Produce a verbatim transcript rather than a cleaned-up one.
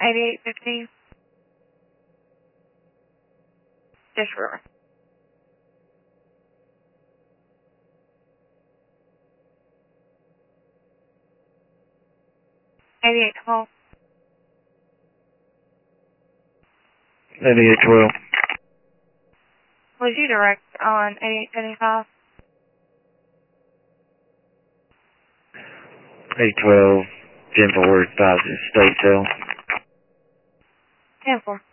eighty-eight fifty. Disregard. eighty-eight twelve. eighty-eight twelve. Was you direct on eighty-eight seventy-five? eight twelve, ten four, five, state cell. ten four.